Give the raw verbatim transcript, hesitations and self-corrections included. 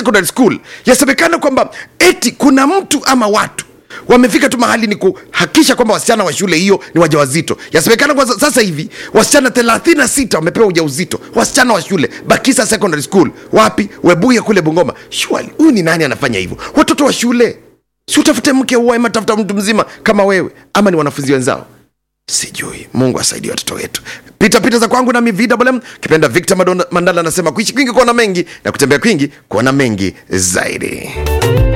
Secondary School, yasemekana kwamba eti kuna mtu ama watu wamefika tu mahali ni kuhakisha kwamba wasichana wa shule hiyo ni wajawazito. Yasemekana kwa sasa hivi wasichana thelathini na sita wamepewa ujauzito, wasichana wa shule Bakisa Secondary School. Wapi? Webuye kule Bungoma. Surely huyu ni nani anafanya hivyo? Watoto wa shule, si utafute mke uoe, ama tafuta mtu mzima kama wewe, ama ni wanafunzi wenzao? Sijui. Mungu asaidie watoto wetu. Pita pita za kwangu na mivida bole. Kipenda Victor Mandala anasema kuishi kwingi kuona mengi, na kutembea kwingi kuona mengi zaidi.